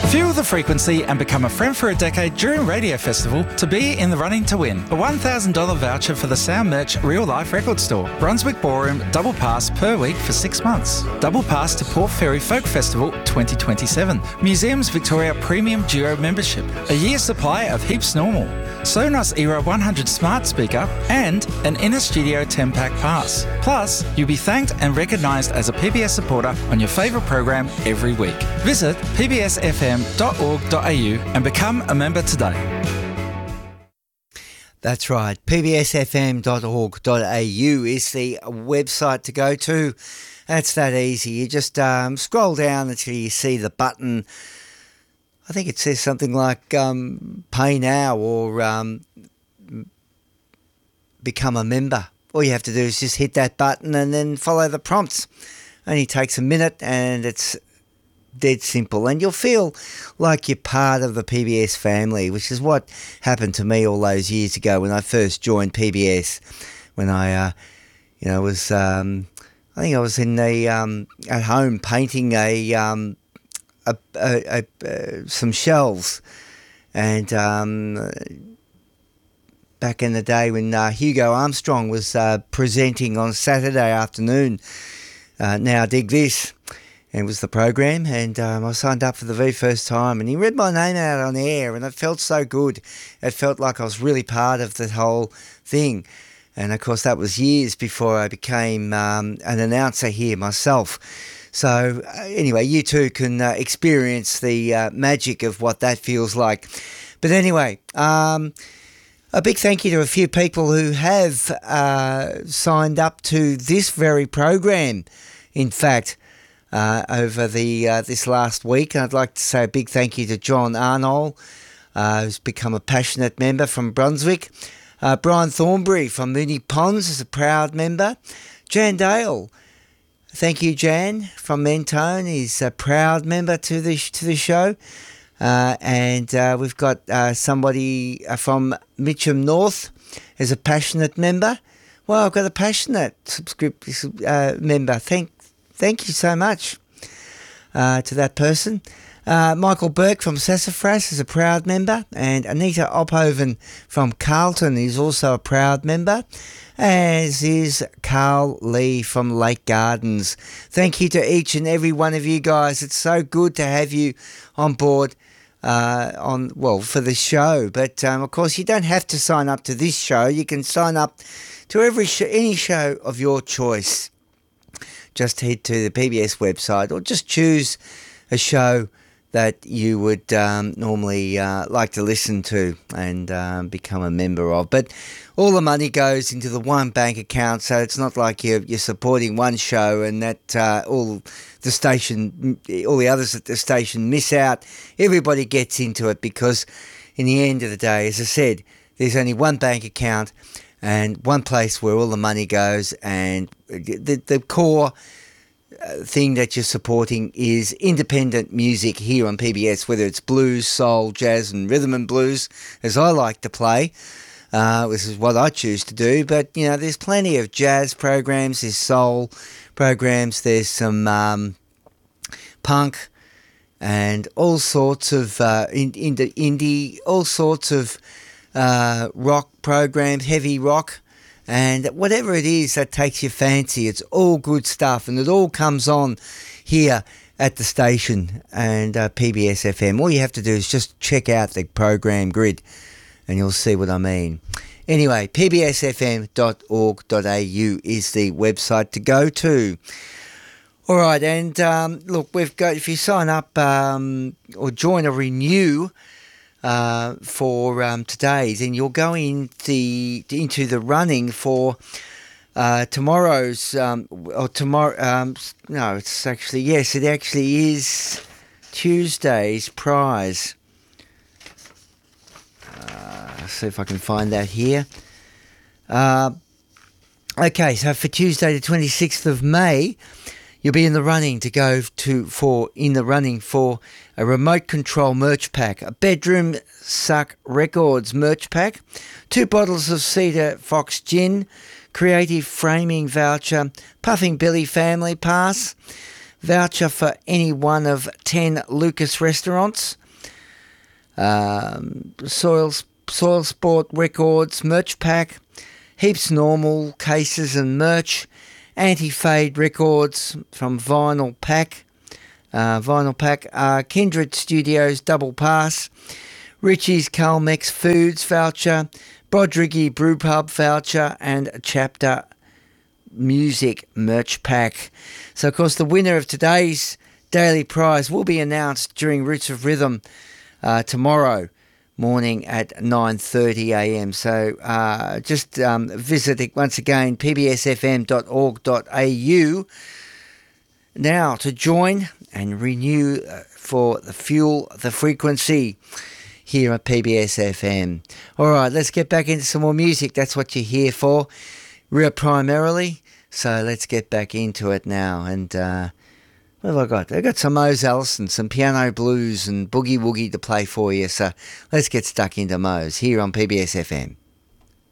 Fuel the frequency and become a friend for a decade during Radio Festival to be in the running to win. A $1,000 voucher for the Sound Merch Real Life Record Store. Brunswick Ballroom double pass per week for 6 months. Double pass to Port Fairy Folk Festival 2027. Museums Victoria Premium Duo membership. A year's supply of Heaps Normal. Sonos Era 100 smart speaker and an Inner Studio 10-pack pass. Plus, you'll be thanked and recognised as a PBS supporter on your favourite program every week. Visit pbsfm.org.au and become a member today. That's right. pbsfm.org.au is the website to go to. That's that easy. You just scroll down until you see the button. I think it says something like pay now or become a member. All you have to do is just hit that button and then follow the prompts. Only takes a minute and it's dead simple. And you'll feel like you're part of the PBS family, which is what happened to me all those years ago when I first joined PBS. When I, was, I think I was in the at home painting some shelves, and back in the day when Hugo Armstrong was presenting on Saturday afternoon, Now Dig This, and it was the program, and I signed up for the very first time, and he read my name out on air, and it felt so good. It felt like I was really part of the whole thing. And of course that was years before I became an announcer here myself. So anyway, you too can experience the magic of what that feels like. But anyway, a big thank you to a few people who have signed up to this very program. In fact, over the this last week, I'd like to say a big thank you to John Arnold, who's become a passionate member from Brunswick. Brian Thornbury from Moonee Ponds is a proud member. Jan Dale. Thank you, Jan, from Mentone. He's a proud member to the show. And we've got somebody from Mitcham North as a passionate member. Well, I've got a passionate member. Thank you so much to that person. Michael Burke from Sassafras is a proud member, and Anita Ophoven from Carlton is also a proud member, as is Carl Lee from Lake Gardens. Thank you to each and every one of you guys. It's so good to have you on board for the show. But of course, you don't have to sign up to this show. You can sign up to any show of your choice. Just head to the PBS website, or just choose a show that you would normally like to listen to and become a member of. But all the money goes into the one bank account, so it's not like you're supporting one show and that all the others at the station miss out. Everybody gets into it, because in the end of the day, as I said, there's only one bank account and one place where all the money goes, and the core thing that you're supporting is independent music here on PBS, whether it's blues, soul, jazz and rhythm and blues, as I like to play. This is what I choose to do, but there's plenty of jazz programs, there's soul programs, there's some punk and all sorts of indie, all sorts of rock programs, heavy rock. And whatever it is that takes your fancy, it's all good stuff, and it all comes on here at the station and PBS FM. All you have to do is just check out the program grid and you'll see what I mean. Anyway, pbsfm.org.au is the website to go to. All right, and look, we've got, if you sign up or join or renew for today, then you'll go into the running for tomorrow's no, it's actually, yes, it actually is Tuesday's prize. See if I can find that here. Okay, so for Tuesday the 26th of May, you'll be in the running for a remote control merch pack, a Bedroom Suck Records merch pack, 2 bottles of Cedar Fox Gin, creative framing voucher, Puffing Billy family pass, voucher for any one of 10 Lucas restaurants. Soil Sport Records merch pack, Heaps Normal cases and merch, Anti-Fade Records from Vinyl Pack, Kindred Studios Double Pass, Richie's Calmex Foods voucher, Brodriggy Brewpub voucher, and Chapter Music merch pack. So, of course, the winner of today's daily prize will be announced during Roots of Rhythm tomorrow morning at 9:30 a.m. So just visit it once again, pbsfm.org.au now to join and renew for the Fuel the Frequency here at PBS FM. All right, let's get back into some more music. That's what you're here for, real primarily. So let's get back into it now. And what have I got? I've got some Mose Allison, some piano blues and boogie woogie to play for you. So let's get stuck into Mose here on PBS FM.